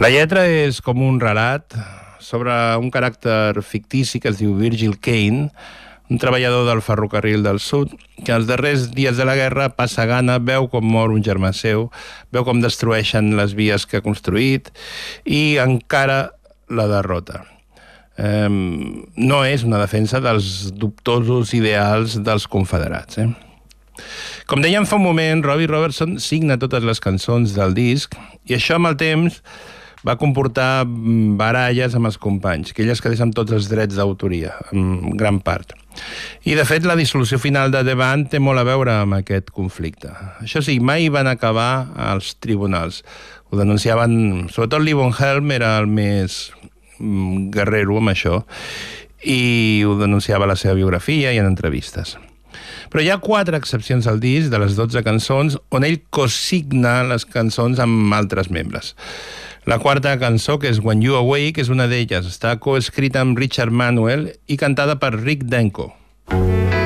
La lletra és com un relat sobre un caràcter fictici que es diu Virgil Kane, un treballador del ferrocarril del sud, que els darrers dies de la guerra passa gana, veu com mor un germà seu, veu com destrueixen les vies que ha construït i encara la derrota. No és una defensa dels dubtosos ideals dels confederats. Com dèiem fa un moment, Robbie Robertson signa totes les cançons del disc i això amb el temps va comportar baralles amb els companys, que ell es quedés amb tots els drets d'autoria, en gran part. I, de fet, la dissolució final de The Band té molt a veure amb aquest conflicte. Això sí, mai van acabar als tribunals. Ho denunciaven, sobretot Levon Helm era el més guerrero amb això, i ho denunciava a la seva biografia i en entrevistes. Però hi ha 4 excepcions al disc, de les 12 cançons, on ell cosigna les cançons amb altres membres. La 4a cançó, que és When You Awake, és una d'elles. Està coescrita amb Richard Manuel i cantada per Rick Denko.